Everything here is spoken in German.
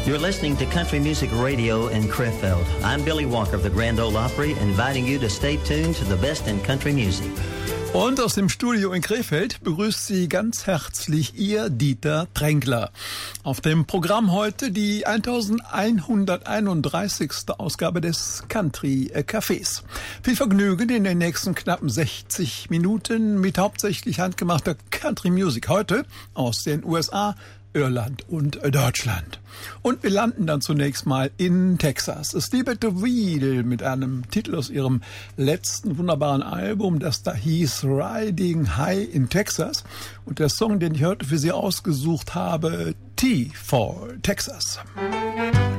You're listening to Country Music Radio in Krefeld. I'm Billy Walker of the Grand Ole Opry, inviting you to stay tuned to the best in country music. Und aus dem Studio in Krefeld begrüßt Sie ganz herzlich Ihr Dieter Tränkler. Auf dem Programm heute die 1131. Ausgabe des Country Cafés. Viel Vergnügen in den nächsten knappen 60 Minuten mit hauptsächlich handgemachter Country Music. Heute aus den USA, Irland und Deutschland. Und wir landen dann zunächst mal in Texas. Steve DeVille mit einem Titel aus ihrem letzten wunderbaren Album, das da hieß Riding High in Texas. Und der Song, den ich heute für Sie ausgesucht habe, T for Texas.